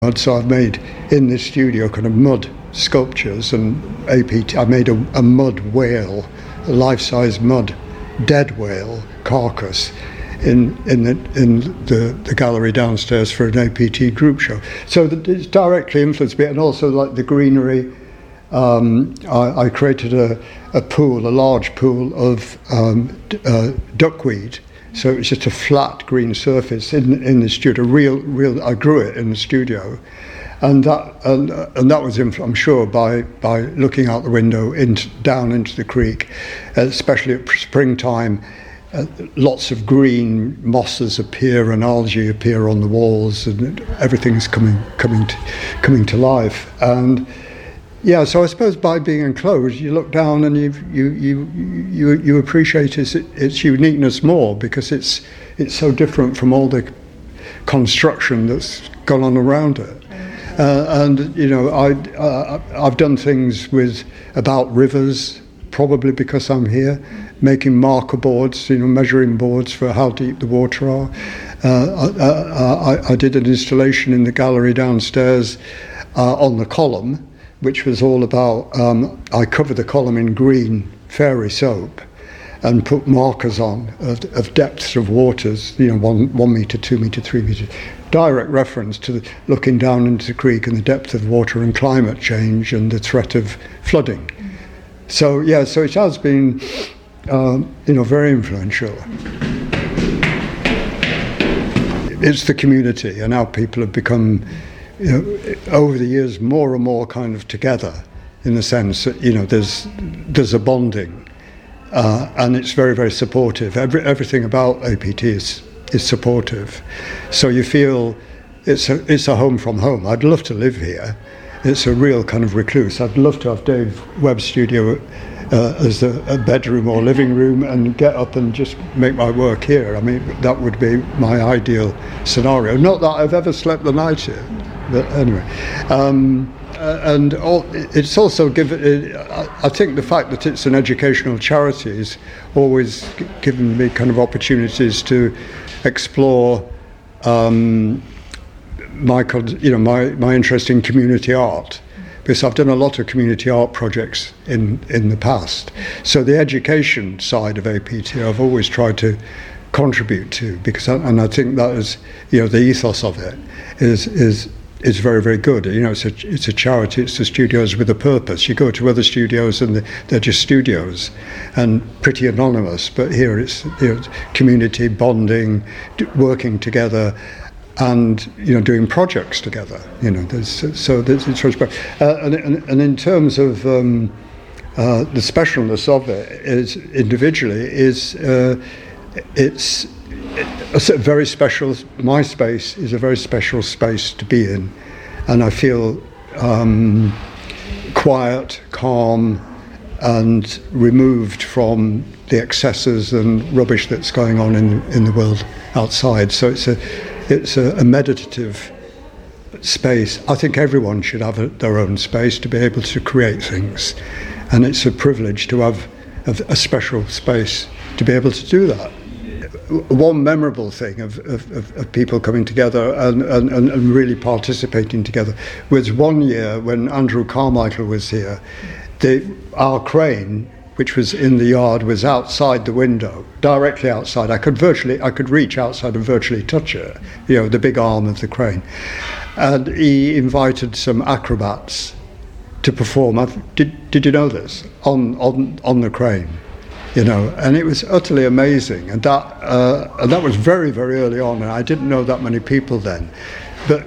So I've made in this studio kind of mud sculptures and APT. I made a mud whale, a life-size mud dead whale carcass in the gallery downstairs for an APT group show. So it's directly influenced me, and also like the greenery. I created a pool, a large pool of duckweed. So it was just a flat green surface in the studio. Real. I grew it in the studio, and that was, I'm sure, by looking out the window down into the creek, especially at springtime. Lots of green mosses appear and algae appear on the walls, and everything's coming to life. And yeah, so I suppose by being enclosed, you look down and you appreciate its uniqueness more, because it's so different from all the construction that's gone on around it. And you know, I've done things about rivers, probably because I'm here, making marker boards, measuring boards for how deep the water are. I did an installation in the gallery downstairs on the column, which was all about, I covered the column in green fairy soap and put markers on of depths of waters, 1 metre, 2 metre, 3 metres, direct reference to looking down into the creek and the depth of water and climate change and the threat of flooding. So yeah, so it has been, very influential. It's the community, and how people have become, over the years, more and more kind of together, in the sense that there's a bonding, and it's very, very supportive. Everything about APT is supportive, so you feel it's a home from home. I'd love to live here. It's a real kind of recluse. I'd love to have Dave Webb's studio as a bedroom or living room, and get up and just make my work here. I mean, that would be my ideal scenario. Not that I've ever slept the night here. But anyway, it's also given. I think the fact that it's an educational charity has always given me kind of opportunities to explore my interest in community art, because I've done a lot of community art projects in the past. So the education side of APT, I've always tried to contribute to, and I think that is, the ethos of it is very, very good. It's a charity. It's the studios with a purpose. You go to other studios and they're just studios and pretty anonymous. But here it's community bonding, working together, and doing projects together. It's and in terms of the specialness of it is individually it's a very special. My space is a very special space to be in, and I feel quiet, calm, and removed from the excesses and rubbish that's going on in the world outside. So it's a meditative space. I think everyone should have their own space to be able to create things, and it's a privilege to have a special space to be able to do that. One memorable thing of people coming together and really participating together was one year when Andrew Carmichael was here. Our crane, which was in the yard, was outside the window, directly outside. I could reach outside and virtually touch it, the big arm of the crane. And he invited some acrobats to perform. Did you know this? On the crane. And it was utterly amazing, and that was very, very early on, and I didn't know that many people then, but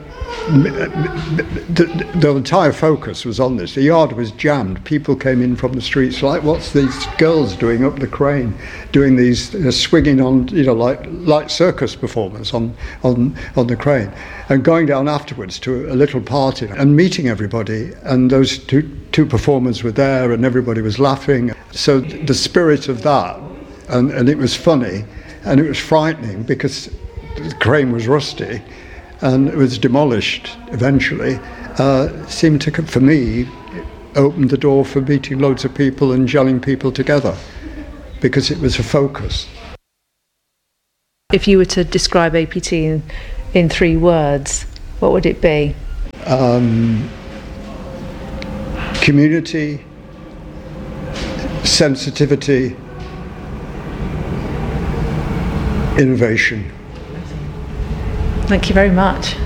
the entire focus was on this. The yard was jammed. People came in from the streets like, what's these girls doing up the crane, doing these swinging on, like circus performers on the crane, and going down afterwards to a little party and meeting everybody. And those two performers were there, and everybody was laughing. So the spirit of that, and it was funny, and it was frightening because the crane was rusty, and it was demolished eventually, seemed to, for me, open the door for meeting loads of people and gelling people together, because it was a focus. If you were to describe APT in 3 words, what would it be? community, sensitivity, innovation. Thank you very much.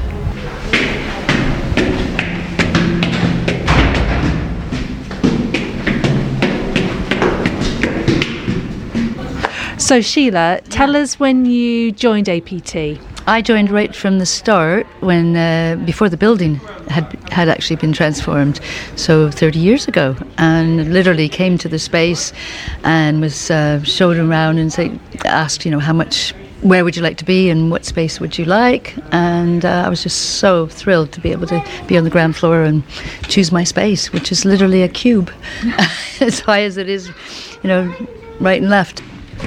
So Sheila, tell us when you joined APT. I joined right from the start, when before the building had actually been transformed, so 30 years ago, and literally came to the space and was shown around and asked, how much, where would you like to be and what space would you like, and I was just so thrilled to be able to be on the ground floor and choose my space, which is literally a cube as high as it is, right and left.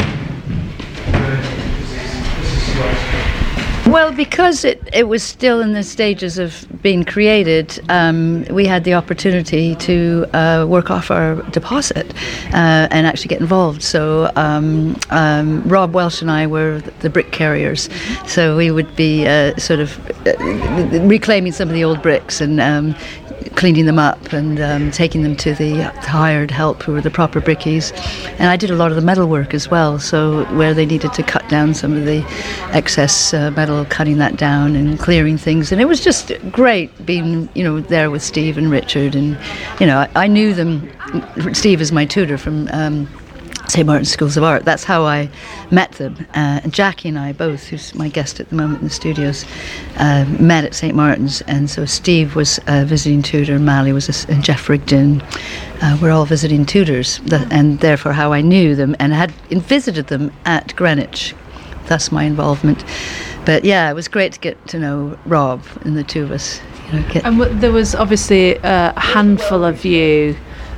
Well, because it was still in the stages of being created, we had the opportunity to work off our deposit and actually get involved. So Rob Welsh and I were the brick carriers. So we would be reclaiming some of the old bricks and cleaning them up and taking them to the hired help who were the proper brickies. And I did a lot of the metal work as well, so where they needed to cut down some of the excess metal, cutting that down and clearing things. And it was just great being, there with Steve and Richard. And, I knew them. Steve is my tutor from St. Martin's Schools of Art. That's how I met them. And Jackie and I both, who's my guest at the moment in the studios, met at St. Martin's. And so Steve was a visiting tutor, Mally was and Jeff Rigdon. We're all visiting tutors, and therefore how I knew them and had visited them at Greenwich. Thus my involvement. But yeah, it was great to get to know Rob and the two of us. And there was obviously a handful of you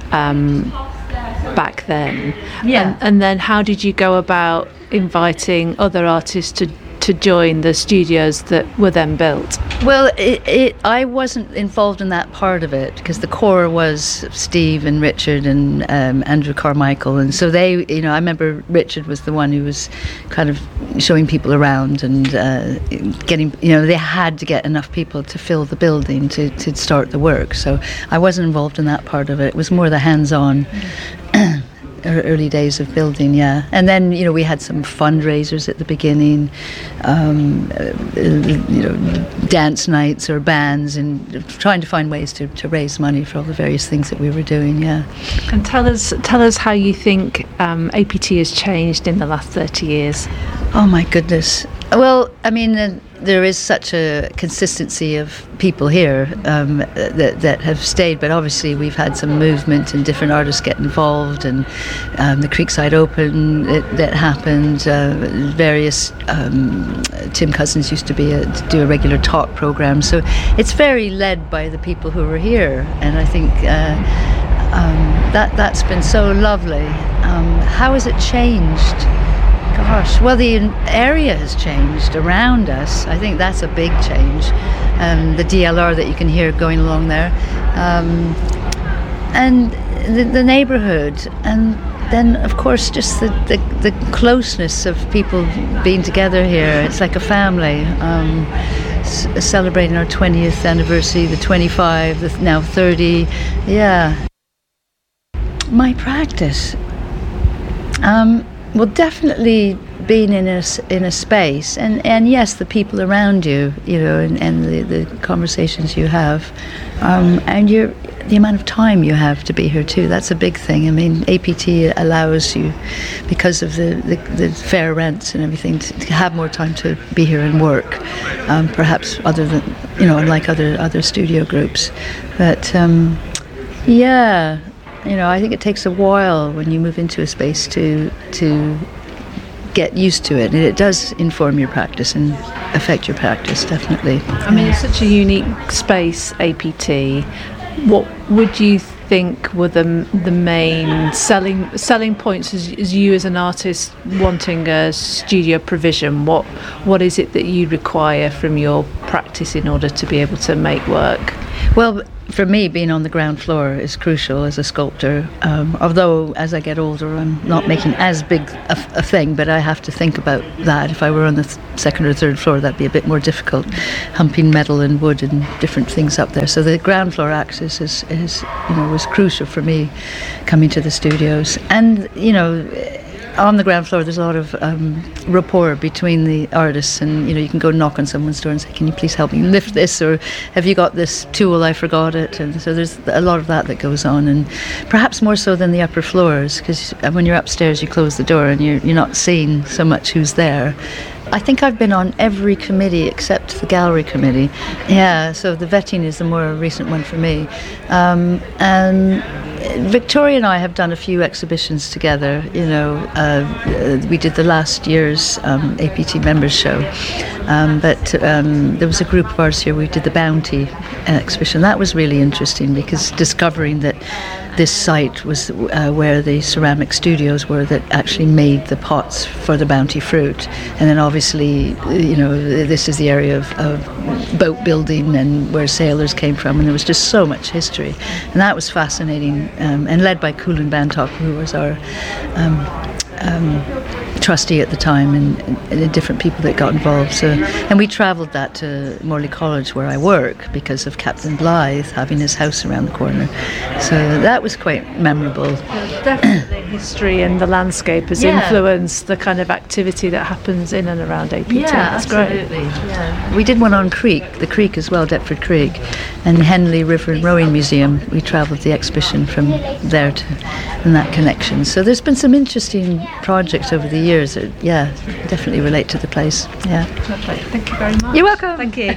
back then. Yeah. And then how did you go about inviting other artists to join the studios that were then built? Well, I wasn't involved in that part of it because the core was Steve and Richard and Andrew Carmichael, and so they, I remember Richard was the one who was kind of showing people around and getting, they had to get enough people to fill the building to start the work. So I wasn't involved in that part of it. It was more the hands-on. Early days of building, yeah. And then, we had some fundraisers at the beginning, dance nights or bands, and trying to find ways to raise money for all the various things that we were doing, yeah. And tell us how you think APT has changed in the last 30 years. Oh my goodness. Well, I mean, there is such a consistency of people here that have stayed, but obviously we've had some movement and different artists get involved, and the Creekside Open that happened, various, Tim Cousins used to do a regular talk program, so it's very led by the people who were here, and I think that's been so lovely. How has it changed? Gosh, well, the area has changed around us. I think that's a big change. The DLR that you can hear going along there, and the neighbourhood, and then of course just the closeness of people being together here. It's like a family. Celebrating our 20th anniversary, the 25, now 30. Yeah. My practice. Well, definitely being in a space, and yes, the people around you, and the conversations you have, and the amount of time you have to be here too. That's a big thing. I mean, APT allows you, because of the fair rents and everything, to have more time to be here and work. Perhaps other than, unlike other studio groups, but yeah. I think it takes a while when you move into a space to get used to it, and it does inform your practice and affect your practice, definitely. I mean, it's such a unique space, APT. What would you think were the main selling points as you as an artist wanting a studio provision? What is it that you require from your practice in order to be able to make work? Well, for me, being on the ground floor is crucial as a sculptor. Although, as I get older, I'm not making as big a thing, but I have to think about that. If I were on the second or third floor, that'd be a bit more difficult, humping metal and wood and different things up there. So the ground floor access was crucial for me coming to the studios. And, on the ground floor, there's a lot of rapport between the artists, and you can go knock on someone's door and say, "Can you please help me lift this?" or "Have you got this tool? I forgot it." And so there's a lot of that goes on, and perhaps more so than the upper floors, because when you're upstairs, you close the door and you're not seeing so much who's there. I think I've been on every committee except the gallery committee. Yeah, so the vetting is the more recent one for me. And Victoria and I have done a few exhibitions together. We did the last year's APT members show, but there was a group of ours here. We did the Bounty exhibition. That was really interesting, because discovering that this site was where the ceramic studios were that actually made the pots for the Bounty fruit, and then obviously this is the area of boat building and where sailors came from, and there was just so much history, and that was fascinating, and led by Kulin Bantok, who was our trustee at the time, and different people that got involved. So, and we travelled that to Morley College, where I work, because of Captain Blythe having his house around the corner. So that was quite memorable. Definitely history and the landscape has influenced the kind of activity that happens in and around APT. That's absolutely. Great. Yeah. We did one on the creek as well, Deptford Creek, and Henley River and Rowing Museum. We travelled the exhibition from there and that connection. So there's been some interesting projects over the years that, definitely relate to the place. Yeah. Lovely. Thank you very much. You're welcome. Thank you.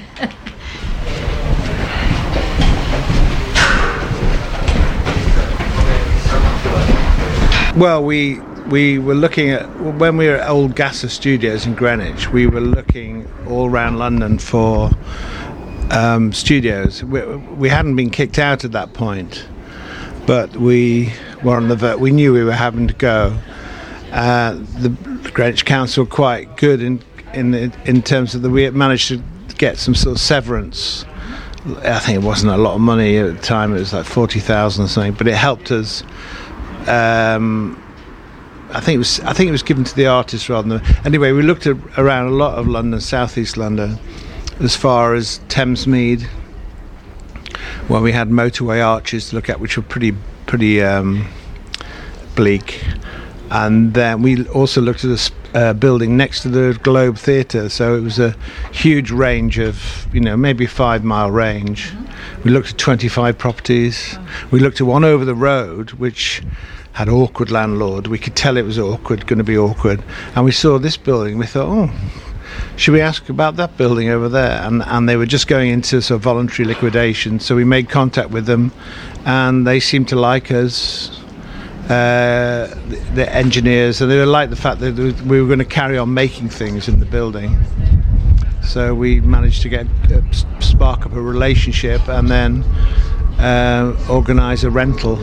Well, we were looking at, when we were at Old Gasser Studios in Greenwich, we were looking all around London for studios. We hadn't been kicked out at that point, but we were on the verge. We knew we were having to go. The Greenwich Council were quite good in terms of we managed to get some sort of severance. I think it wasn't a lot of money at the time. It was like 40,000 or something, but it helped us. I think it was given to the artists rather than. Anyway, we looked around a lot of London, southeast London, as far as Thamesmead, where we had motorway arches to look at, which were pretty bleak. And then we also looked at a building next to the Globe Theatre, so it was a huge range of, maybe a 5-mile range. We looked at 25 properties. We looked at one over the road, which had awkward landlord. We could tell it was going to be awkward. And we saw this building. We thought, should we ask about that building over there? And they were just going into sort of voluntary liquidation, so we made contact with them, and they seemed to like us. The engineers, and they liked the fact that we were going to carry on making things in the building. So we managed to spark up a relationship, and then organise a rental.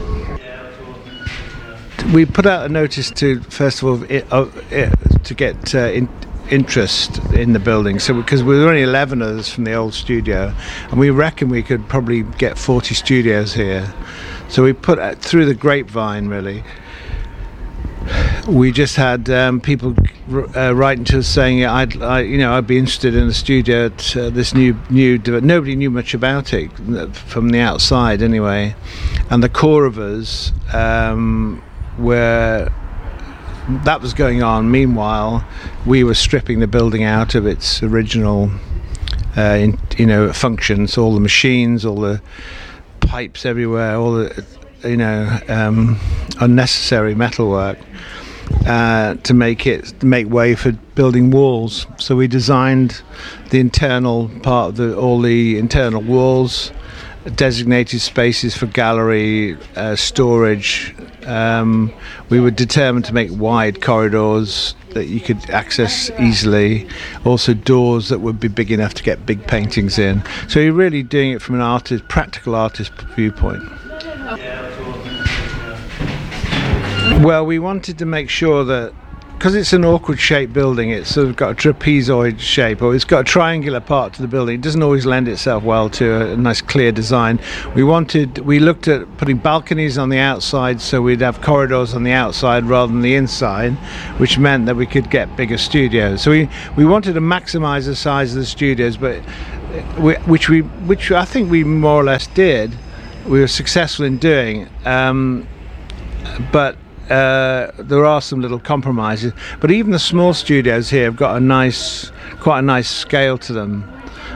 We put out a notice to, first of all, to get interest in the building. So because we were only 11 of us from the old studio, and we reckon we could probably get 40 studios here. So we put through the grapevine, really. We just had people writing to us saying, I'd be interested in a studio at this new. Nobody knew much about it from the outside, anyway. And the core of us were. That was going on. Meanwhile, we were stripping the building out of its original, functions. All the machines, all the pipes everywhere, all the unnecessary metalwork to make way for building walls. So we designed the internal part of all the internal walls, designated spaces for gallery, storage. We were determined to make wide corridors that you could access easily, also doors that would be big enough to get big paintings in. So you're really doing it from an practical artist viewpoint. Well, we wanted to make sure that because it's an awkward shaped building, it's sort of got a trapezoid shape, or it's got a triangular part to the building. It doesn't always lend itself well to a nice clear design. We looked at putting balconies on the outside, so we'd have corridors on the outside rather than the inside, which meant that we could get bigger studios. So we wanted to maximize the size of the studios, but which I think we more or less did. We were successful in doing, but there are some little compromises. But even the small studios here have got quite a nice scale to them.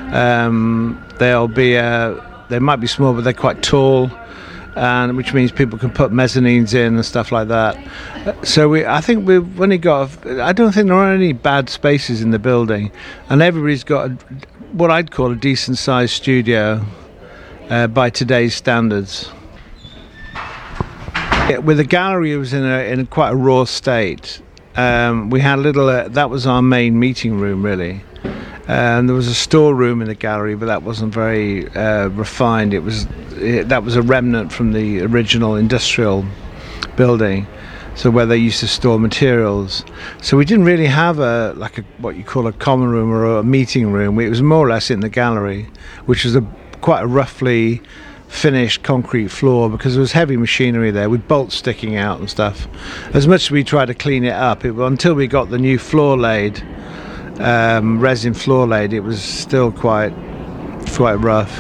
They might be small, but they're quite tall, and which means people can put mezzanines in and stuff like that. So I think we've only got. I don't think there are any bad spaces in the building, and everybody's got what I'd call a decent sized studio by today's standards. With the gallery, it was in a quite a raw state. We had a little. That was our main meeting room, really. And there was a storeroom in the gallery, but that wasn't very refined. That was a remnant from the original industrial building, so where they used to store materials. So we didn't really have what you call a common room or a meeting room. It was more or less in the gallery, which was quite a roughly finished concrete floor, because there was heavy machinery there with bolts sticking out and stuff. As much as we tried to clean it up, until we got the new floor laid, resin floor laid, it was still quite rough.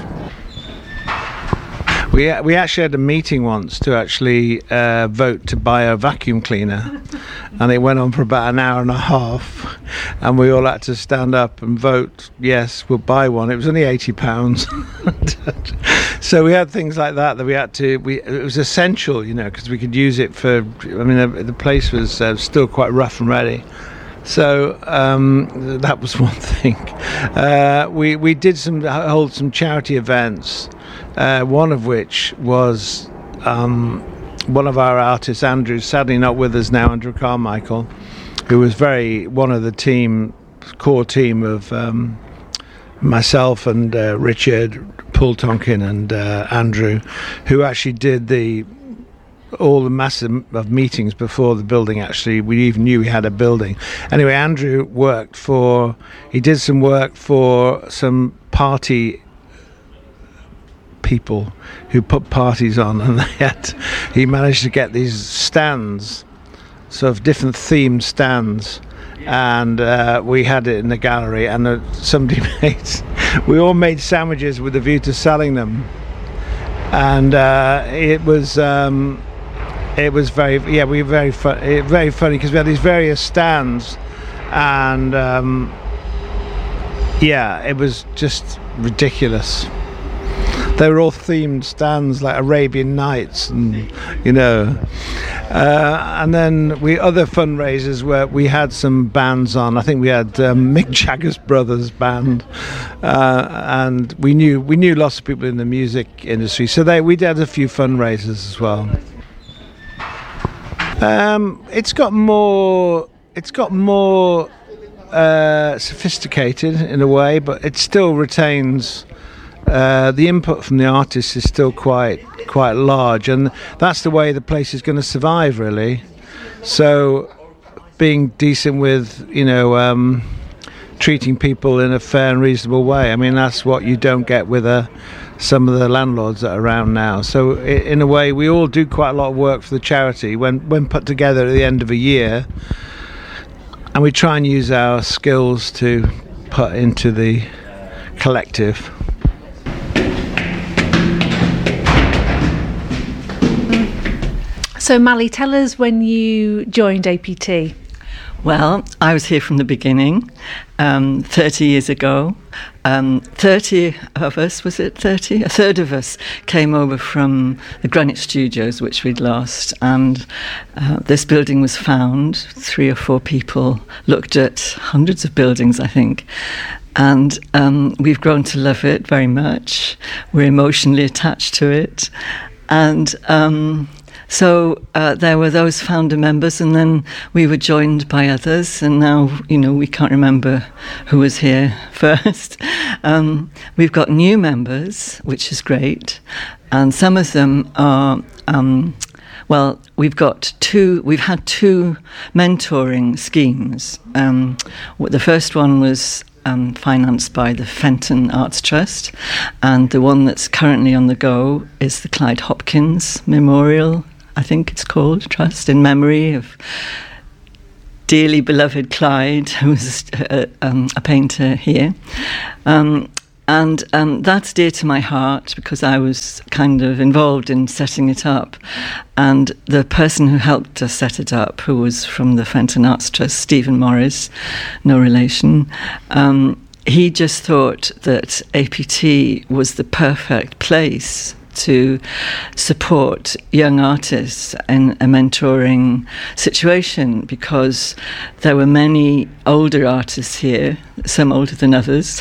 We actually had a meeting once to actually vote to buy a vacuum cleaner, and it went on for about an hour and a half, and we all had to stand up and vote, yes, we'll buy one. It was only £80. So we had things like that we had to. It was essential, because we could use it for. I mean, the place was still quite rough and ready. So that was one thing. We did hold some charity events. One of which was one of our artists, Andrew, sadly not with us now, Andrew Carmichael, who was one of the core team of myself and Richard, Paul Tonkin and Andrew, who actually did all the massive of meetings before the building we even knew we had a building. Anyway, Andrew he did some work for some party people who put parties on, and he managed to get these stands, sort of different themed stands, and we had it in the gallery, and we all made sandwiches with a view to selling them, and it was very funny because we had these various stands, and it was just ridiculous. They were all themed stands like Arabian Nights, and and then other fundraisers where we had some bands on. I think we had Mick Jagger's brothers band, and we knew lots of people in the music industry, so we did a few fundraisers as well. It's got more sophisticated in a way, but it still retains. The input from the artists is still quite large, and that's the way the place is going to survive, really. So, being decent with treating people in a fair and reasonable way. I mean, that's what you don't get with some of the landlords that are around now. So, in a way, we all do quite a lot of work for the charity when put together at the end of a year, and we try and use our skills to put into the collective. So Mally, tell us when you joined APT. Well, I was here from the beginning, 30 years ago. 30 of us, was it 30? A third of us came over from the Greenwich Studios, which we'd lost, and this building was found. 3 or 4 people looked at hundreds of buildings, I think. And we've grown to love it very much. We're emotionally attached to it. And so there were those founder members, and then we were joined by others, and now, we can't remember who was here first. We've got new members, which is great, and some of them are well, we've had two mentoring schemes. The first one was financed by the Fenton Arts Trust, and the one that's currently on the go is the Clyde Hopkins Memorial, I think it's called, Trust, in memory of dearly beloved Clyde, who was a painter here. And that's dear to my heart because I was kind of involved in setting it up. And the person who helped us set it up, who was from the Fenton Arts Trust, Stephen Morris, no relation, he just thought that APT was the perfect place to support young artists in a mentoring situation, because there were many older artists here, some older than others,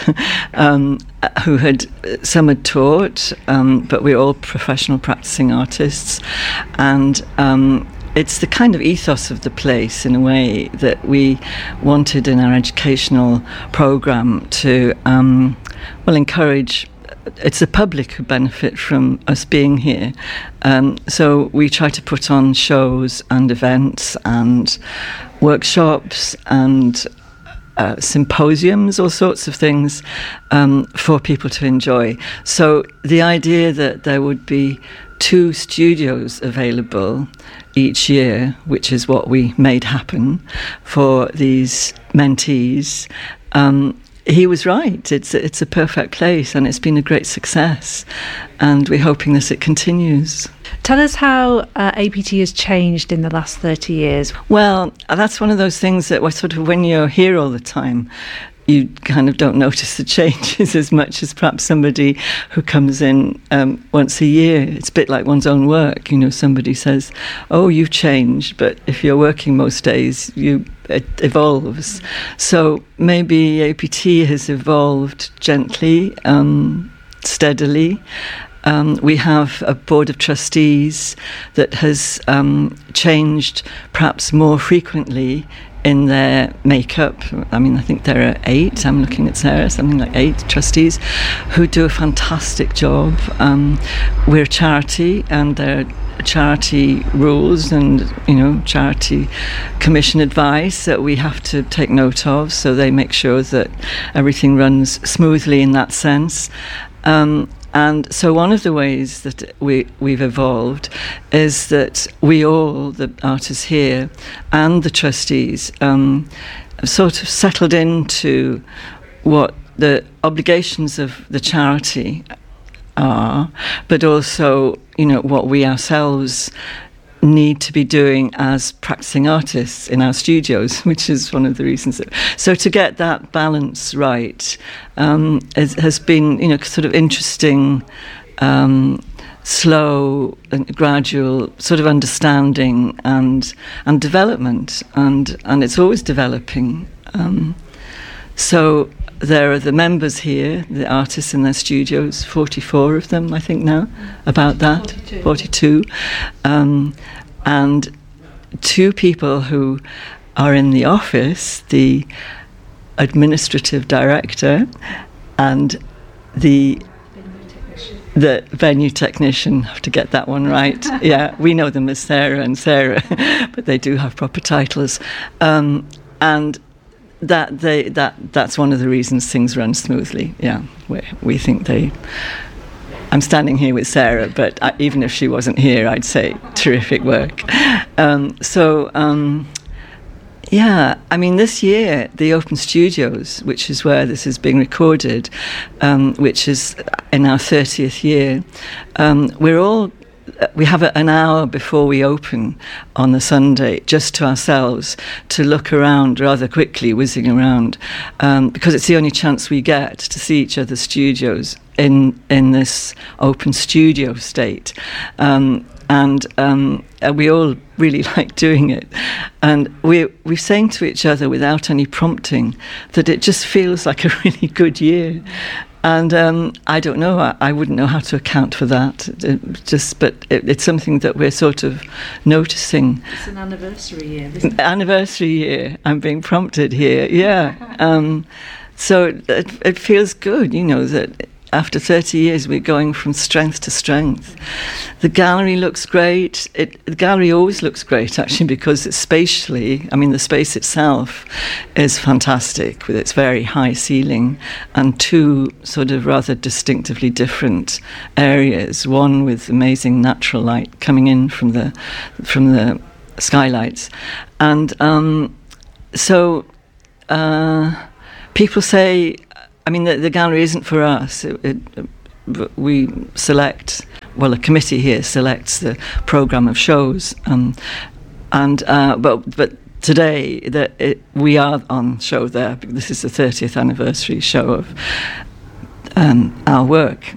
some had taught, but we're all professional practicing artists, and it's the kind of ethos of the place, in a way, that we wanted in our educational programme to encourage. It's the public who benefit from us being here. So we try to put on shows and events and workshops and symposiums, all sorts of things for people to enjoy. So the idea that there would be 2 studios available each year, which is what we made happen for these mentees, he was right. It's a perfect place, and it's been a great success, and we're hoping that it continues. Tell us how APT has changed in the last 30 years. Well, that's one of those things that when you're here all the time, you kind of don't notice the changes as much as perhaps somebody who comes in once a year. It's a bit like one's own work. Somebody says, "Oh, you've changed," but if you're working most days, it evolves. So maybe APT has evolved gently, steadily. We have a board of trustees that has changed perhaps more frequently in their makeup. I think there are 8, I'm looking at Sarah, something like 8 trustees who do a fantastic job. We're a charity, and there are charity rules and charity commission advice that we have to take note of, so they make sure that everything runs smoothly in that sense. And so one of the ways that we've evolved is that we all, the artists here and the trustees, have sort of settled into what the obligations of the charity are, but also, what we ourselves need to be doing as practicing artists in our studios, which is one of the reasons so to get that balance right has been sort of interesting, slow and gradual sort of understanding and development, and it's always developing. So there are the members here, the artists in their studios, 44 of them, I think now, about that, 42. And 2 people who are in the office, the administrative director and the venue technician. I have to get that one right. Yeah, we know them as Sarah and Sarah, but they do have proper titles. And that's one of the reasons things run smoothly. Yeah, we think they. I'm standing here with Sarah, but even if she wasn't here, I'd say terrific work. This year, the Open Studios, which is where this is being recorded, which is in our 30th year, we have an hour before we open on the Sunday just to ourselves to look around rather quickly, whizzing around, because it's the only chance we get to see each other's studios in this open studio state. And we all really like doing it. And we're saying to each other without any prompting that it just feels like a really good year. And I don't know, I wouldn't know how to account for that. But it's something that we're sort of noticing. It's an anniversary year, isn't it? Anniversary year. I'm being prompted here, yeah. So it feels good, that after 30 years, we're going from strength to strength. The gallery looks great. The gallery always looks great, actually, because it's spatially, I mean, the space itself is fantastic with its very high ceiling and two sort of rather distinctively different areas, one with amazing natural light coming in from the skylights. And so people say, I mean, the gallery isn't for us. We select, well, a committee here selects the programme of shows, but today we are on show there because this is the 30th anniversary show of our work.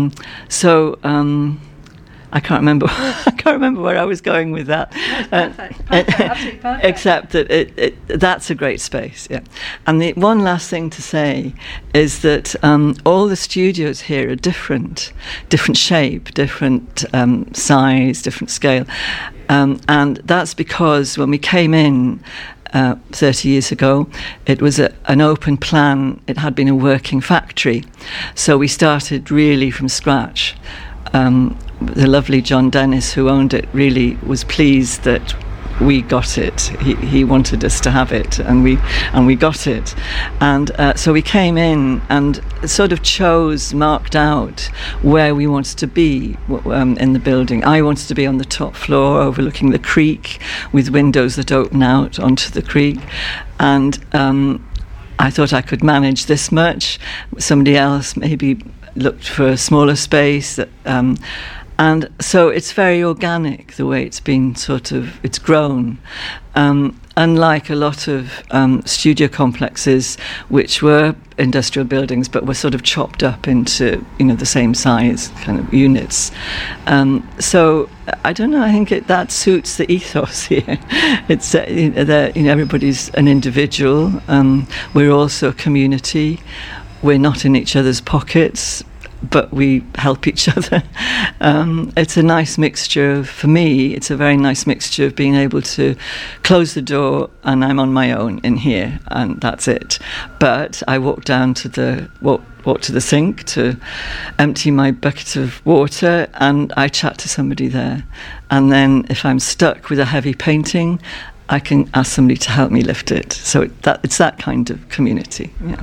I can't remember. I can't remember where I was going with that. Absolutely perfect. Except that that's a great space. Yeah. And the one last thing to say is that all the studios here are different shape, different size, different scale, and that's because when we came in 30 years ago, it was an open plan. It had been a working factory, so we started really from scratch. The lovely John Dennis, who owned it, really was pleased that we got it. He wanted us to have it, and we got it. And so we came in and sort of marked out where we wanted to be in the building. I wanted to be on the top floor, overlooking the creek, with windows that open out onto the creek. And I thought I could manage this much. Somebody else maybe looked for a smaller space. And so it's very organic, the way it's been it's grown. Unlike a lot of studio complexes, which were industrial buildings, but were sort of chopped up into, the same size kind of units. So I don't know, I think that suits the ethos here. It's, everybody's an individual. We're also a community. We're not in each other's pockets, but we help each other. It's a nice mixture for me. It's a very nice mixture of being able to close the door and I'm on my own in here, and that's it. But I walk down to the sink to empty my bucket of water, and I chat to somebody there. And then if I'm stuck with a heavy painting, I can ask somebody to help me lift it. So it's that kind of community. Yeah.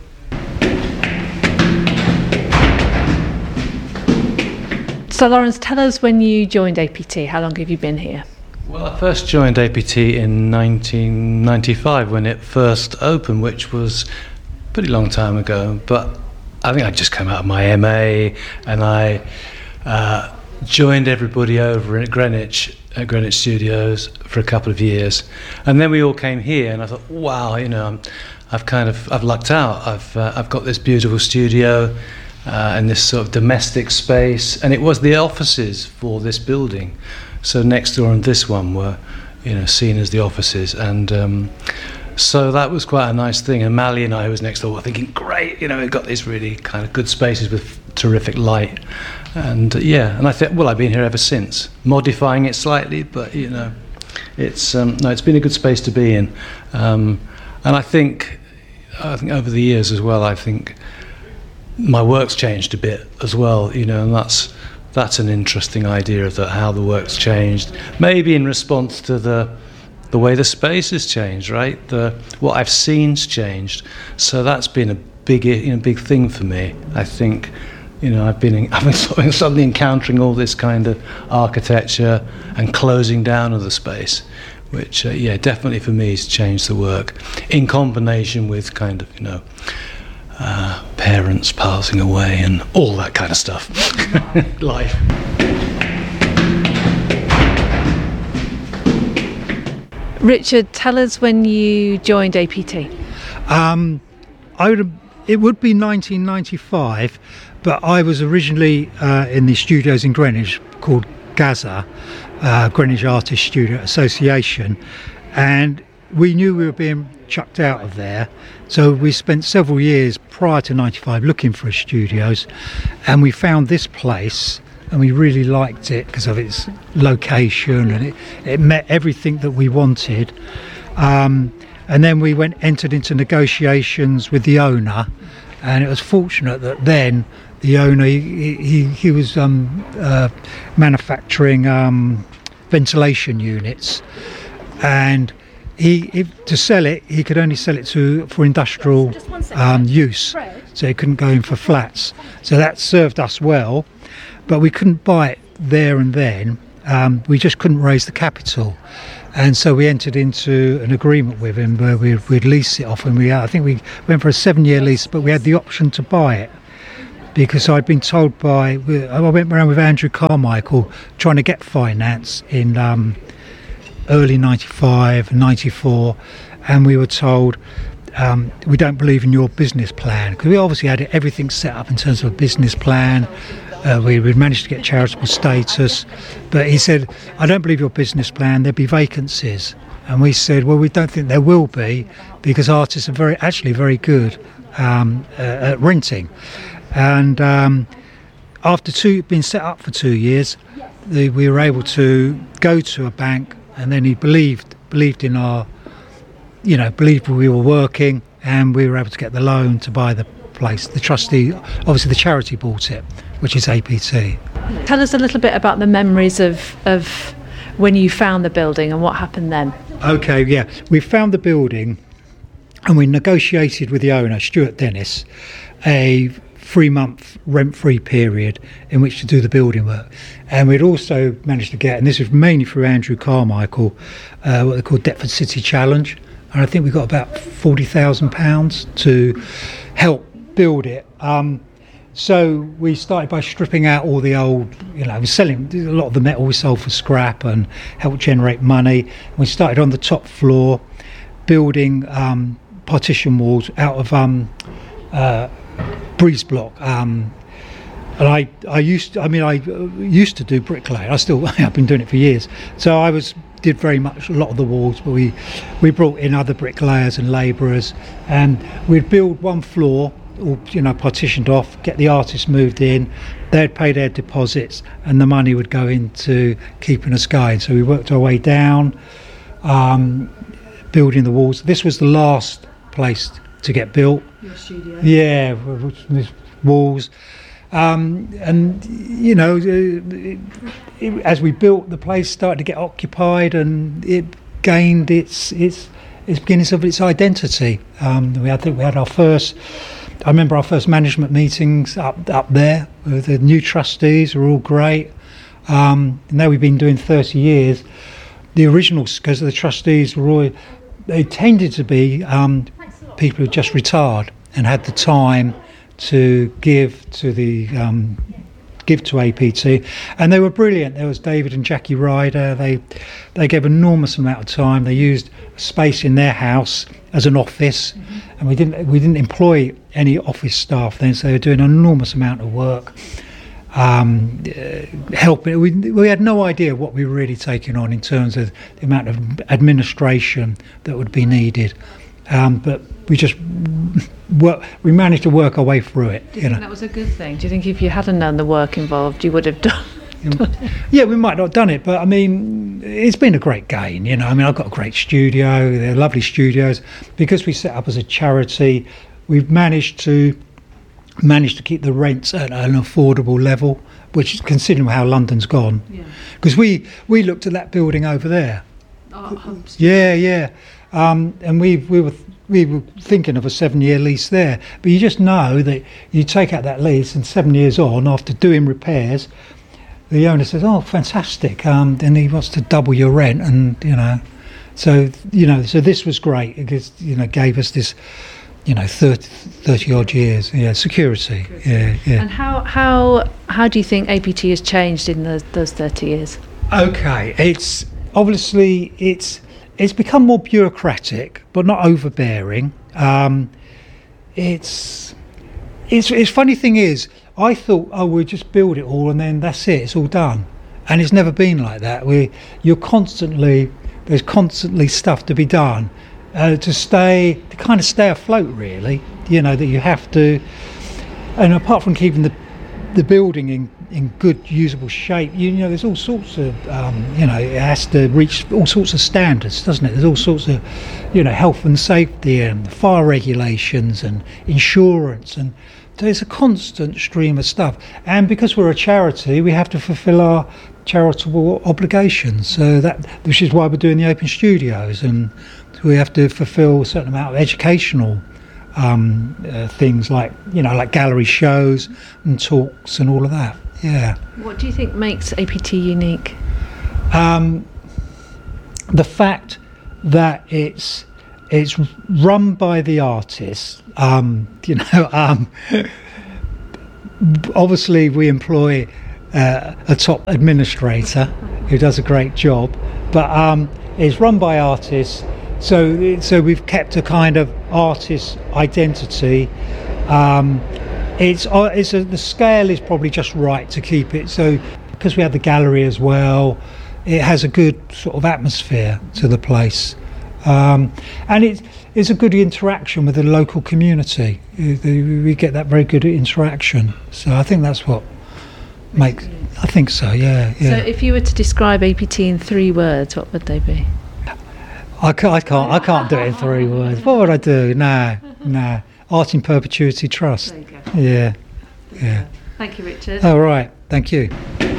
So Lawrence, tell us when you joined APT. How long have you been here? Well, I first joined APT in 1995 when it first opened, which was a pretty long time ago. But I think I just came out of my MA, and I joined everybody over at Greenwich Studios for a couple of years, and then we all came here, and I thought, wow, I've lucked out. I've got this beautiful studio. And this sort of domestic space, and it was the offices for this building. So next door and this one were, seen as the offices, and so that was quite a nice thing. And Mally and I, who was next door, were thinking, great, we've got these really kind of good spaces with terrific light, and and I think, well, I've been here ever since, modifying it slightly, but it's been a good space to be in, and I think over the years as well, I think my work's changed a bit as well, and that's an interesting idea of how the work's changed. Maybe in response to the way the space has changed, right? What I've seen's changed. So that's been a big thing for me. I think, I've been suddenly encountering all this kind of architecture and closing down of the space, which definitely for me has changed the work in combination with kind of parents passing away and all that kind of stuff. Life. Richard, tell us when you joined APT. It would be 1995, but I was originally in the studios in Greenwich called GAZA, Greenwich Artists Studio Association, and we knew we were being chucked out of there, so we spent several years prior to 95 looking for studios, and we found this place and we really liked it because of its location, and it met everything that we wanted, and then we entered into negotiations with the owner, and it was fortunate that then the owner he was manufacturing ventilation units, and to sell it he could only sell it for industrial use, so he couldn't go in for flats. So that served us well, but we couldn't buy it there and then. We just couldn't raise the capital, and so we entered into an agreement with him where we'd lease it off, and I think we went for a 7-year lease, but we had the option to buy it, because I'd been told I went around with Andrew Carmichael trying to get finance in early 95, 94, and we were told, we don't believe in your business plan, because we obviously had everything set up in terms of a business plan. We'd managed to get charitable status, but he said, I don't believe your business plan, there'll be vacancies. And we said, well, we don't think there will be, because artists are actually very good at renting. And after being set up for 2 years, we were able to go to a bank, and then he believed in our, believed we were working, and we were able to get the loan to buy the place. The trustee, obviously the charity bought it, which is APT. Tell us a little bit about the memories of when you found the building and what happened then. Okay, yeah. We found the building and we negotiated with the owner, Stuart Dennis, a 3-month rent-free period in which to do the building work. And we'd also managed to get, and this was mainly through Andrew Carmichael, what they call Deptford City Challenge. And I think we got about £40,000 to help build it. So we started by stripping out all the old, selling a lot of the metal we sold for scrap and helped generate money. We started on the top floor, building partition walls out of breeze block. And I used to do bricklaying. I've been doing it for years. So I did very much a lot of the walls, but we brought in other bricklayers and labourers, and we'd build one floor, all partitioned off, get the artists moved in, they'd pay their deposits, and the money would go into keeping us going. So we worked our way down, building the walls. This was the last place to get built. Your studio. Yeah, walls. As we built, the place started to get occupied, and it gained its beginnings of its identity. I remember our first management meetings up there. The new trustees were all great. Now we've been doing 30 years. The originals, because the trustees they tended to be people who just retired and had the time to give to APT, and they were brilliant. There was David and Jackie Ryder. They gave an enormous amount of time. They used space in their house as an office, and we didn't employ any office staff then, so they were doing an enormous amount of work, helping. We had no idea what we were really taking on in terms of the amount of administration that would be needed, but we managed to work our way through it. That was a good thing. Do you think if you hadn't known the work involved, you would have done? Yeah, we might not have done it, but it's been a great gain. I've got a great studio. They're lovely studios. Because we set up as a charity, we've managed to keep the rents at an affordable level, which is considering how London's gone. Because we looked at that building over there. Yeah. And we were thinking of a 7-year lease there, but you just know that you take out that lease, and 7 years on, after doing repairs, the owner says, "Oh, fantastic!" And he wants to double your rent, and so this was great because gave us this 30 odd years, security. Yeah. And how do you think APT has changed in those 30 years? Okay, it's become more bureaucratic, but not overbearing. It's funny thing is, I thought, we'll just build it all and then that's it, it's all done. And it's never been like that. There's constantly stuff to be done to kind of stay afloat, really. That you have to, and apart from keeping the building in good usable shape. There's all sorts of it has to reach all sorts of standards, doesn't it? There's all sorts of health and safety and fire regulations and insurance, and there's a constant stream of stuff. And because we're a charity, we have to fulfill our charitable obligations. So which is why we're doing the open studios, and we have to fulfill a certain amount of educational things like gallery shows and talks and all of that. Yeah. What do you think makes APT unique? The fact that it's run by the artists. Obviously we employ a top administrator who does a great job, but it's run by artists. So we've kept a kind of artist identity. The scale is probably just right to keep it. So because we have the gallery as well, it has a good sort of atmosphere to the place, and it's a good interaction with the local community. We get that very good interaction. So I think that's what makes. I think so. Yeah. So if you were to describe APT in 3 words, what would they be? I can't do it in 3 words. What would I do? Nah. Art in Perpetuity Trust. There you go. Yeah. Thank you, Richard. All right. Thank you.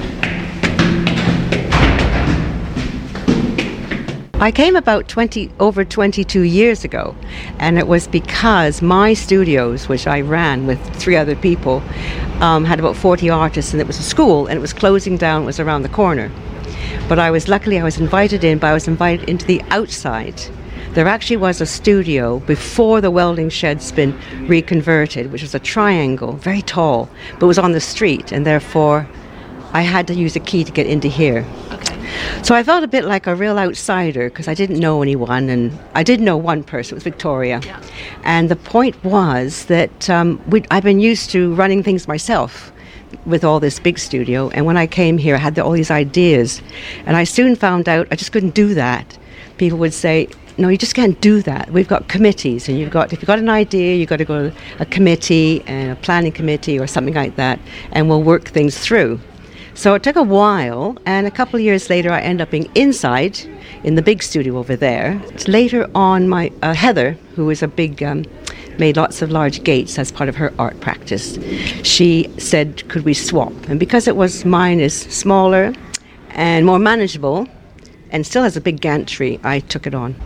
I came about over 22 years ago, and it was because my studios, which I ran with 3 other people, had about 40 artists, and it was a school, and it was closing down. It was around the corner. But I was invited in, but I was invited into the outside. There actually was a studio before the welding shed's been reconverted, which was a triangle, very tall, but it was on the street, and therefore I had to use a key to get into here. Okay. So I felt a bit like a real outsider because I didn't know anyone, and I did know one person, it was Victoria. Yeah. And the point was that I've been used to running things myself with all this big studio, and when I came here I had all these ideas, and I soon found out I just couldn't do that. People would say, no, you just can't do that. We've got committees, and if you've got an idea, you've got to go to a committee and a planning committee or something like that, and we'll work things through. So it took a while, and a couple of years later I ended up being inside in the big studio over there. Later on, my Heather, who is a big made lots of large gates as part of her art practice, she said, could we swap? And because mine is smaller and more manageable and still has a big gantry, I took it on.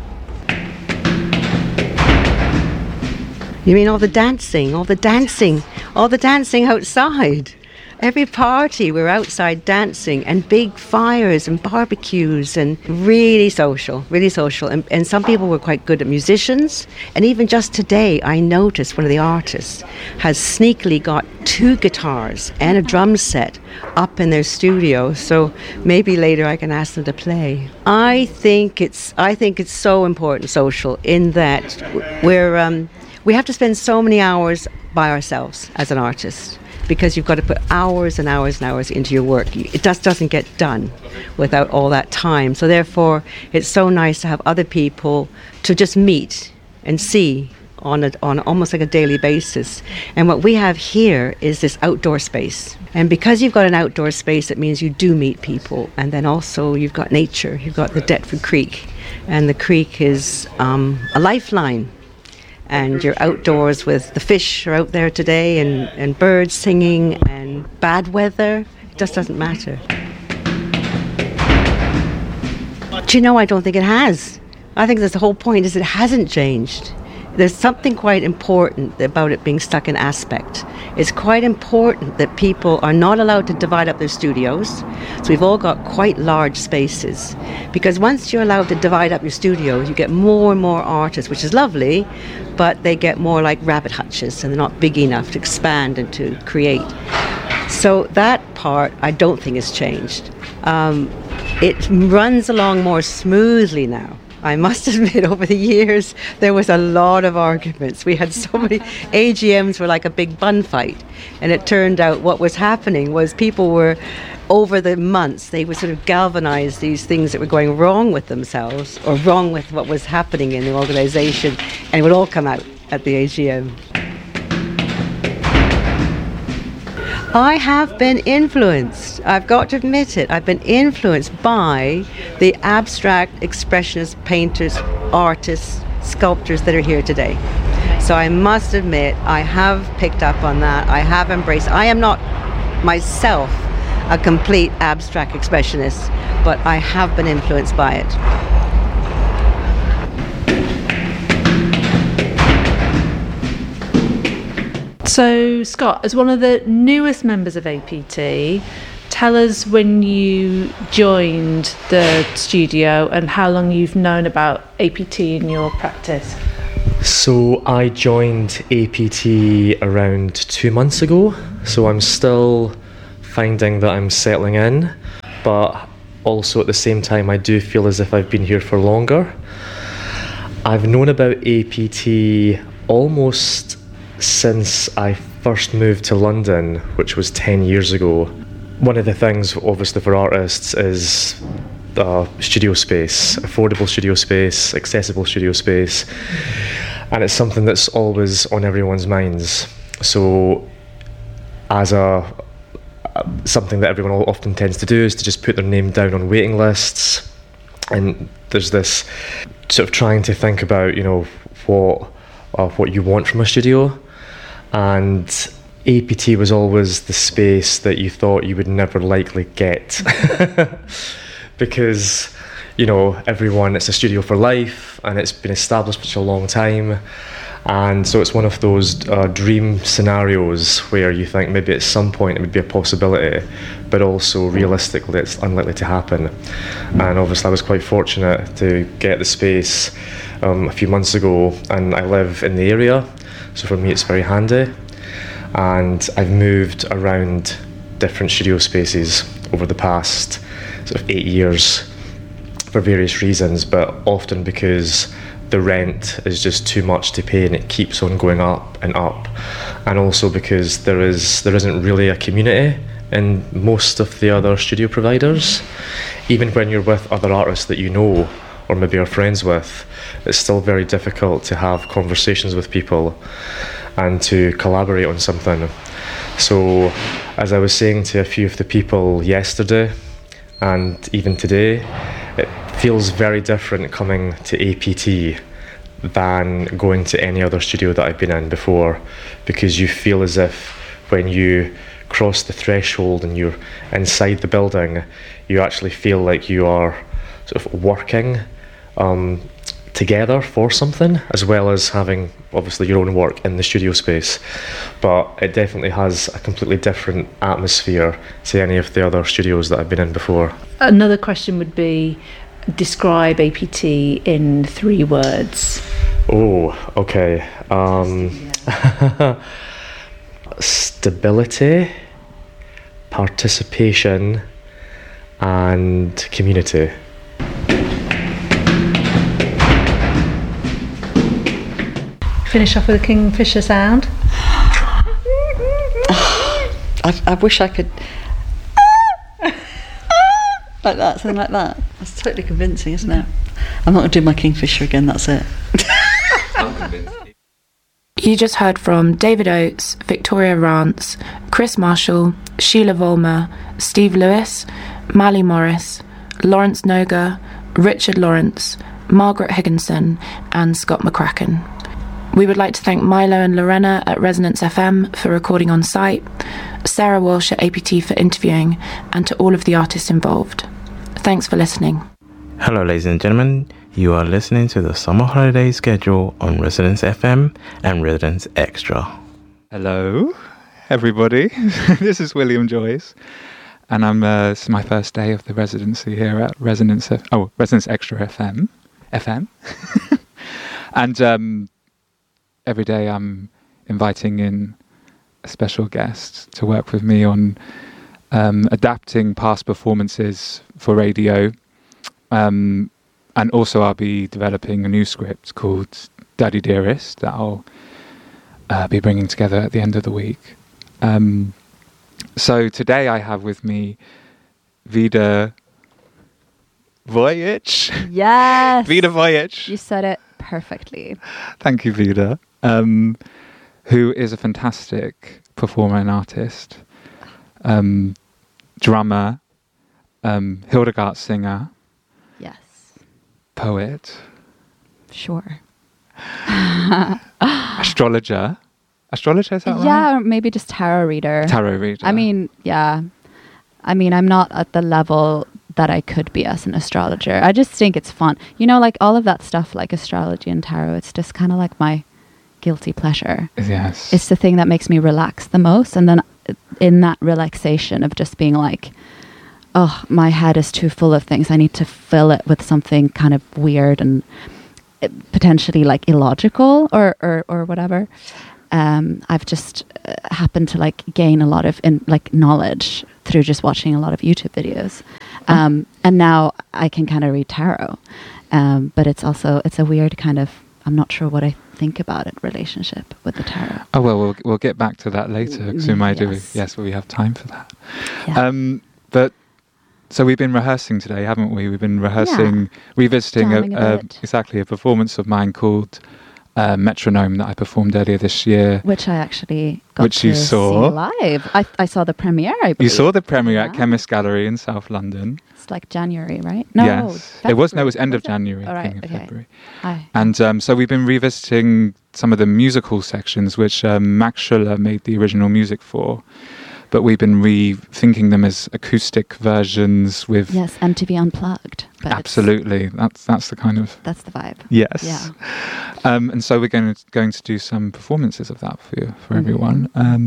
You mean all the dancing outside? Every party we're outside dancing, and big fires and barbecues, and really social. And some people were quite good at musicians. And even just today, I noticed one of the artists has sneakily got 2 guitars and a drum set up in their studio. So maybe later I can ask them to play. I think it's so important, social, in that we have to spend so many hours by ourselves as an artist, because you've got to put hours and hours and hours into your work. It just doesn't get done without all that time. So therefore, it's so nice to have other people to just meet and see on almost like a daily basis. And what we have here is this outdoor space. And because you've got an outdoor space, it means you do meet people. And then also you've got nature. You've got the Deptford Creek. And the creek is a lifeline. And you're outdoors with the fish are out there today, and birds singing, and bad weather. It just doesn't matter. Do I don't think it has. I think that's the whole point, is it hasn't changed. There's something quite important about it being stuck in aspect. It's quite important that people are not allowed to divide up their studios. So we've all got quite large spaces. Because once you're allowed to divide up your studios, you get more and more artists, which is lovely, but they get more like rabbit hutches, and they're not big enough to expand and to create. So that part, I don't think has changed. It runs along more smoothly now. I must admit, over the years, there was a lot of arguments. We had so many AGMs were like a big bun fight. And it turned out what was happening was people were, over the months, they would sort of galvanize these things that were going wrong with themselves or wrong with what was happening in the organization, and it would all come out at the AGM. I have been influenced. I've got to admit it. I've been influenced by the abstract expressionist painters, artists, sculptors that are here today. So I must admit, I have picked up on that. I have embraced. I am not myself a complete abstract expressionist, but I have been influenced by it. So, Scott, as one of the newest members of APT, tell us when you joined the studio and how long you've known about APT in your practice. So I joined APT around 2 months ago, so I'm still finding that I'm settling in, but also at the same time I do feel as if I've been here for longer. I've known about APT almost since I first moved to London, which was 10 years ago. One of the things, obviously, for artists is studio space, affordable studio space, accessible studio space, and it's something that's always on everyone's minds. So as something that everyone often tends to do is to just put their name down on waiting lists, and there's this sort of trying to think about, what you want from a studio. And APT was always the space that you thought you would never likely get because, everyone, it's a studio for life and it's been established for such a long time. And so it's one of those dream scenarios where you think maybe at some point it would be a possibility, but also realistically it's unlikely to happen. And obviously I was quite fortunate to get the space a few months ago, and I live in the area, so for me it's very handy. And I've moved around different studio spaces over the past sort of 8 years for various reasons, but often because the rent is just too much to pay and it keeps on going up, and also because there isn't really a community in most of the other studio providers. Even when you're with other artists that you know or maybe are friends with, it's still very difficult to have conversations with people and to collaborate on something. So as I was saying to a few of the people yesterday and even today, it feels very different coming to APT than going to any other studio that I've been in before, because you feel as if when you cross the threshold and you're inside the building, you actually feel like you are sort of working together for something, as well as having obviously your own work in the studio space. But it definitely has a completely different atmosphere to any of the other studios that I've been in before. Another question would be, describe APT in 3 words. Oh, okay. Stability, participation, and community. Finish off with a Kingfisher sound. I wish I could like that, something like that. That's totally convincing, isn't it? I'm not going to do my Kingfisher again, that's it. I'm convinced. You just heard from David Oates, Victoria Rance, Chris Marshall, Sheila Volmer, Steve Lewis, Mally Morris, Lawrence Noga, Richard Lawrence, Margaret Higginson, and Scott McCracken. We would like to thank Milo and Lorena at Resonance FM for recording on site, Sarah Walsh at APT for interviewing, and to all of the artists involved. Thanks for listening. Hello, ladies and gentlemen. You are listening to the Summer Holiday Schedule on Resonance FM and Resonance Extra. Hello, everybody. This is William Joyce, and this is my first day of the residency here at Resonance Extra FM. And every day I'm inviting in a special guest to work with me on adapting past performances for radio. And also I'll be developing a new script called Daddy Dearest that I'll be bringing together at the end of the week. So today I have with me Vida Vojic. Yes! Vida Vojic. You said it perfectly. Thank you, Vida. Who is a fantastic performer and artist. drummer, Hildegard singer, Yes. poet, Sure. astrologer. Astrologer, is that right? Yeah, or maybe just tarot reader. Tarot reader. I mean, yeah. I mean, I'm not at the level that I could be as an astrologer. I just think it's fun. You know, like all of that stuff, like astrology and tarot, it's just kind of like my guilty pleasure. Yes. It's the thing that makes me relax the most. And then in that relaxation of just being like, oh, my head is too full of things. I need to fill it with something kind of weird and potentially like illogical or whatever. I've just happened to like gain a lot of knowledge through just watching a lot of YouTube videos. And now I can kind of read tarot. But it's a weird kind of, I'm not sure what I think about it, relationship with the tarot. Oh, well, we'll get back to that later, because we might do. Yes, well, we have time for that. Yeah. But so we've been rehearsing today, haven't we? We've been rehearsing, revisiting Jamming a bit. exactly a performance of mine called Metronome that I performed earlier this year. Which I actually got Which to you saw. see live. I saw the premiere, I believe. You saw the premiere at Chemist Gallery in South London. It's like January, right? No, yes. It was end of January, All right, beginning of okay. February. Aye. And so we've been revisiting some of the musical sections, which Max Schuller made the original music for. But we've been rethinking them as acoustic versions with... Yes, MTV Unplugged. But absolutely. That's the kind of... That's the vibe. Yes. Yeah. And so we're going to do some performances of that for everyone.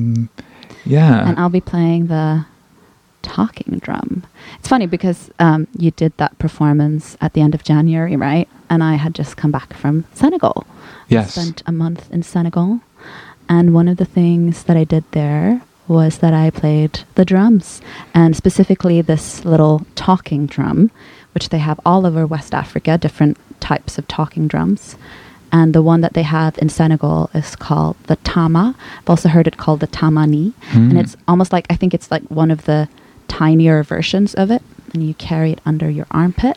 Yeah. And I'll be playing the talking drum. It's funny because you did that performance at the end of January, right? And I had just come back from Senegal. Yes. I spent a month in Senegal. And one of the things that I did there was that I played the drums, and specifically this little talking drum, which they have all over West Africa, different types of talking drums. And the one that they have in Senegal is called the tama. I've also heard it called the tamani. And it's almost like, I think it's like one of the tinier versions of it. And you carry it under your armpit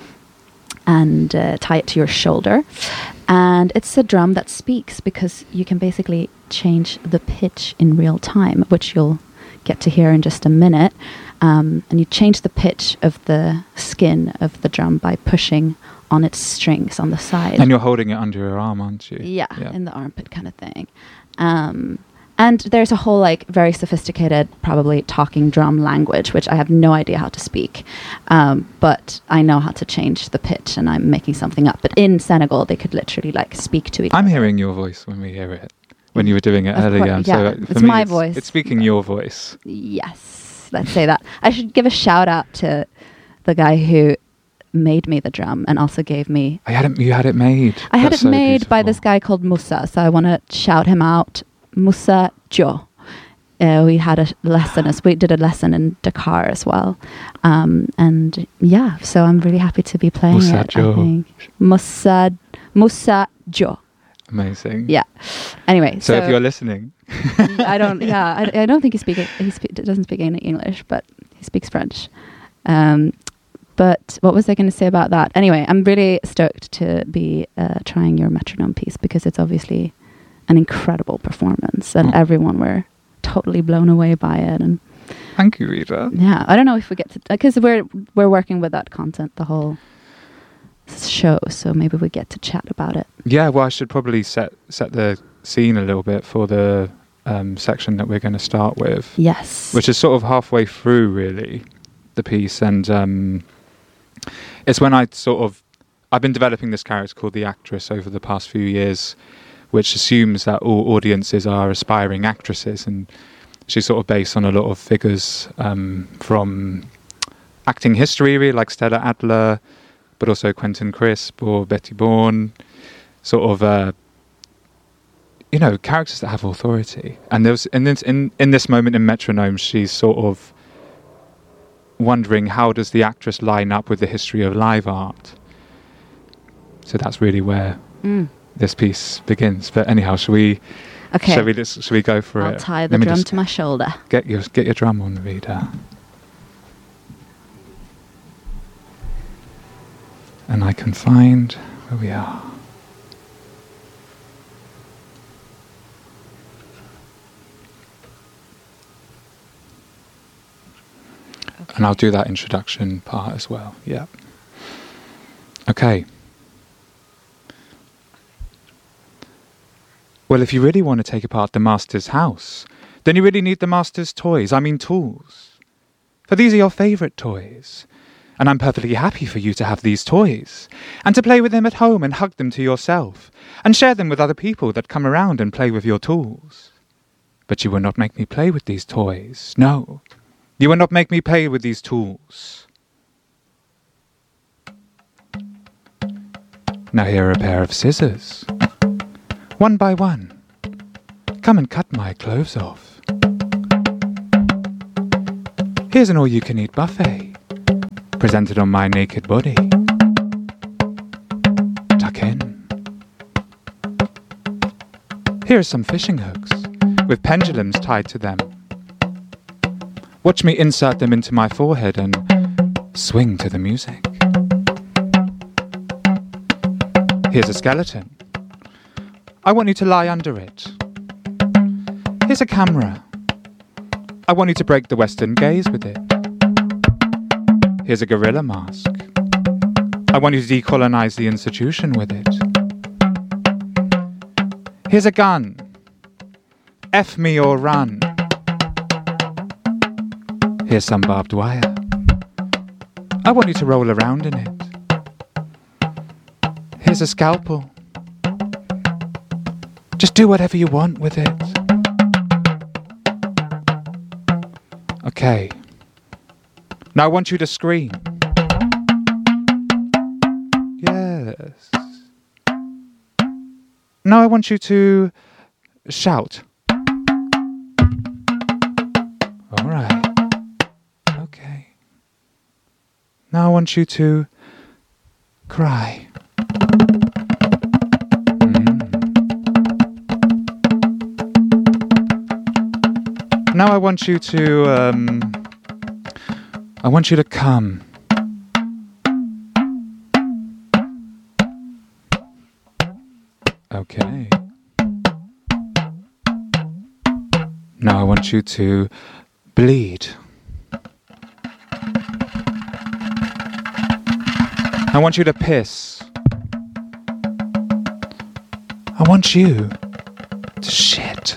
and tie it to your shoulder. And it's a drum that speaks because you can basically change the pitch in real time, which you'll get to hear in just a minute. And you change the pitch of the skin of the drum by pushing on its strings on the side. And you're holding it under your arm, aren't you? Yeah, in the armpit kind of thing. And there's a whole like very sophisticated, probably talking drum language, which I have no idea how to speak. But I know how to change the pitch, and I'm making something up. But in Senegal, they could literally like speak to each other. I'm hearing your voice when we hear it, when you were doing it Of earlier. course, So yeah, for it's me, my voice. It's speaking your voice. Yes, let's say that. I should give a shout out to the guy who made me the drum and also gave me... You had it made. I had That's it so made by beautiful. this guy called Musa, so I want to shout him out. Musa Jo. We had a lesson, we did a lesson in Dakar as well. And yeah, so I'm really happy to be playing Musa it, Jo. I think. Musa Jo. Amazing. Yeah. Anyway, So if you're listening... I don't think he doesn't speak any English, but he speaks French. But what was I going to say about that? Anyway, I'm really stoked to be trying your metronome piece because it's obviously an incredible performance and everyone were totally blown away by it. And thank you, Rita. Yeah, I don't know if we get to, because we're working with that content the whole show, so maybe we get to chat about it. Yeah, well, I should probably set the scene a little bit for the section that we're going to start with. Yes. Which is sort of halfway through, really, the piece. And it's when I've been developing this character called the Actress over the past few years, which assumes that all audiences are aspiring actresses. And she's sort of based on a lot of figures from acting history, really, like Stella Adler, but also Quentin Crisp or Betty Bourne, sort of, characters that have authority. And there was in this moment in Metronome, she's sort of wondering, how does the actress line up with the history of live art? So that's really where this piece begins. But anyhow, shall we go for it? I'll tie the drum to my shoulder. Get your drum on, Rita. And I can find where we are. And I'll do that introduction part as well. Yeah. Okay. Well, if you really want to take apart the master's house, then you really need the master's toys. I mean tools. For these are your favourite toys. And I'm perfectly happy for you to have these toys, and to play with them at home and hug them to yourself, and share them with other people that come around and play with your tools. But you will not make me play with these toys. No, you will not make me play with these tools. Now here are a pair of scissors. One by one. Come and cut my clothes off. Here's an all-you-can-eat buffet, presented on my naked body. Tuck in. Here are some fishing hooks, with pendulums tied to them. Watch me insert them into my forehead and swing to the music. Here's a skeleton. I want you to lie under it. Here's a camera. I want you to break the Western gaze with it. Here's a gorilla mask. I want you to decolonize the institution with it. Here's a gun. F me or run. Here's some barbed wire. I want you to roll around in it. Here's a scalpel. Just do whatever you want with it. Okay. Now I want you to scream. Yes. Now I want you to shout. All right. Okay. Now I want you to cry. Now I want you to, I want you to come. Okay. Now I want you to bleed. I want you to piss. I want you to shit.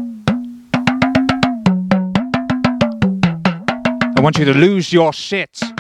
I want you to lose your shit.